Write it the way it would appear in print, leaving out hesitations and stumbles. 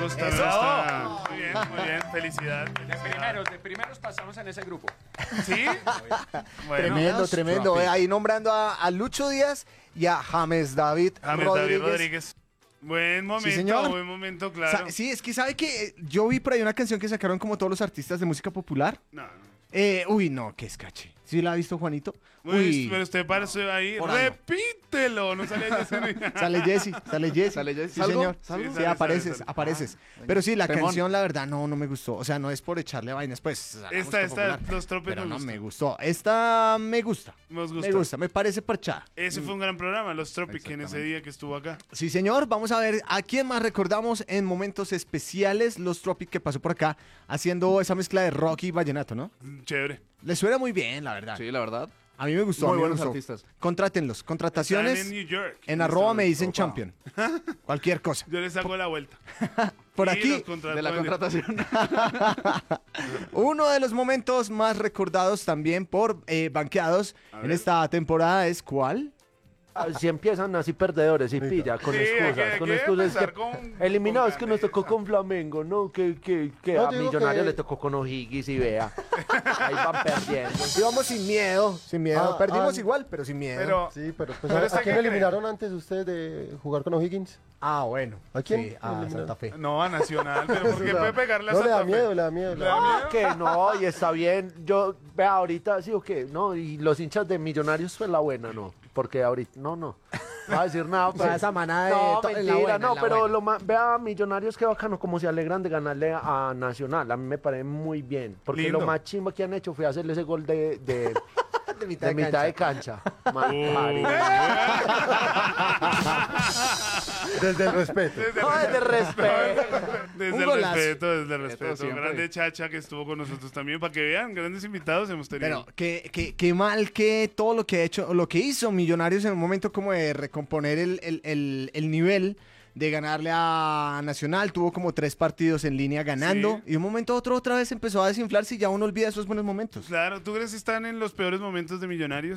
gusta, me Eso. gusta. Muy bien, felicidad. De primeros pasamos en ese grupo. ¿Sí? Bueno, Tremendo, tremendo. Tropic. Ahí nombrando a Lucho Díaz y a James David James Rodríguez. David Rodríguez. Buen momento, señor. buen momento, claro. Sí, es que sabe que yo vi por ahí una canción que sacaron como todos los artistas de música popular. No, no. Uy, no, qué escache. ¿Sí la ha visto, Juanito? Uy, pero usted parece ahí. Por ahí no. Repítelo. No sale ese. Sale Jesse. ¿Sale Jesse? Sí, ¿Salgo? señor. ¿Salgo? Sí, Sale, apareces, sale. apareces. Pero sí, la Temón. canción, la verdad, no me gustó. O sea, no es por echarle vainas, pues. a la música popular, los tropes pero me no gustan. me gustó. Esta me gusta. Nos gusta. Me gusta, me parece parchada. Ese fue un gran programa, los Tropic, en ese día que estuvo acá. Sí, señor. Vamos a ver a quién más recordamos en momentos especiales. Los Tropic que pasó por acá haciendo esa mezcla de rock y vallenato, ¿no? Chévere. Le suena muy bien, la verdad. Sí, la verdad. A mí me gustó. Muy a mí me buenos gustó. artistas. Contrátenlos. Contrataciones Están en New York. en arroba me dicen Opa. champion. Cualquier cosa. Yo les hago la vuelta. Por Y aquí, los contrato De la en- contratación. uno de los momentos más recordados también por banqueados en ver. esta temporada es ¿cuál? Si empiezan así perdedores y pilla con Sí, excusas, hay con que excusas empezar que con eliminados que nos grandeza. tocó con Flamengo, ¿no? Que No, a digo Millonarios que- le tocó con O'Higgins y vea. Ahí van perdiendo. Íbamos sin miedo, sin miedo. Ah, Perdimos ah, igual, pero sin miedo. Pero, Sí, pero pues Pero ¿a está quién que eliminaron antes ustedes de jugar con O'Higgins? Bueno. ¿A quién? Sí, a Eliminaron. Santa Fe. no, a Nacional. Pero ¿por qué puede pegarle a No, le da Santa Fe? miedo, le da miedo. ¿Le da miedo? Que no, y está bien. Yo, vea, ahorita sí o qué, no, y los hinchas de Millonarios fue la buena, no. Porque ahorita, no va a decir nada, sea, esa manada de no, to- en la mentira, buena, no, en la pero buena. vea, Millonarios qué bacano, como se alegran de ganarle a Nacional. A mí me parece muy bien. Porque Lindo. lo más chimba que han hecho fue hacerle ese gol de De mitad de mitad de cancha. Desde el respeto. No, es de respeto. Desde Un el golazo. respeto, desde el respeto. siempre. Grande Chacha que estuvo con nosotros también, para que vean, grandes invitados hemos tenido. Pero qué mal que todo lo que ha hecho, lo que hizo Millonarios en un momento como de recomponer el nivel de ganarle a Nacional, tuvo como 3 partidos en línea ganando Sí. y de un momento a otro otra vez empezó a desinflarse y ya uno olvida esos buenos momentos. Claro, ¿tú crees que están en los peores momentos de Millonarios?